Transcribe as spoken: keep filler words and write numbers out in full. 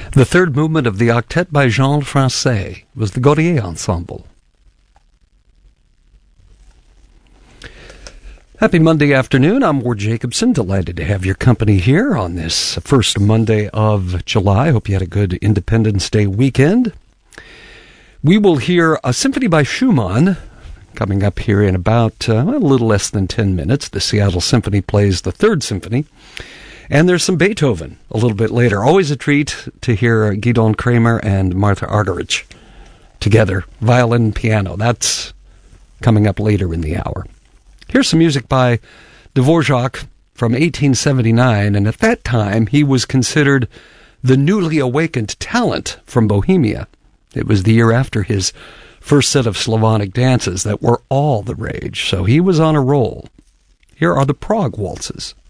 The third movement of the octet by Jean Francais was the Gaudier Ensemble. Happy Monday afternoon. I'm Ward Jacobson. Delighted to have your company here on this first Monday of July. Hope you had a good Independence Day weekend. We will hear a symphony by Schumann coming up here in about uh, a little less than ten minutes. The Seattle Symphony plays the Third Symphony. And there's some Beethoven a little bit later. Always a treat to hear Gidon Kremer and Martha Argerich together, violin and piano. That's coming up later in the hour. Here's some music by Dvorak from eighteen seventy-nine, and at that time he was considered the newly awakened talent from Bohemia. It was the year after his first set of Slavonic dances that were all the rage, so he was on a roll. Here are the Prague Waltzes.